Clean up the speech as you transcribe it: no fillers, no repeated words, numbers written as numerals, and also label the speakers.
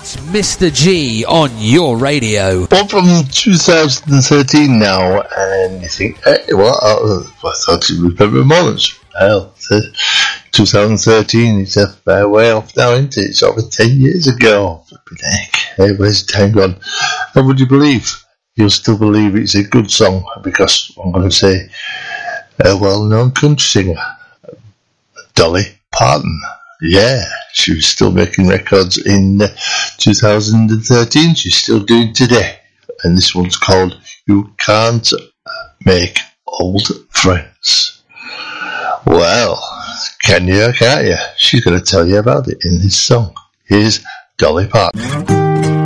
Speaker 1: It's Mr. G on your radio.
Speaker 2: Well, from 2013 now, and you think, hey, well, I thought it was Pepper Mullins. Well, 2013 is a fair way off now, isn't it? It's over 10 years ago. Hey, where's the time gone? And would you believe? You'll still believe it's a good song, because I'm going to say a well-known country singer, Dolly Parton. Yeah, she was still making records in 2013. She's still doing today. And this one's called You Can't Make Old Friends. Well, can you or can't you? She's going to tell you about it in this song. Here's Dolly Parton.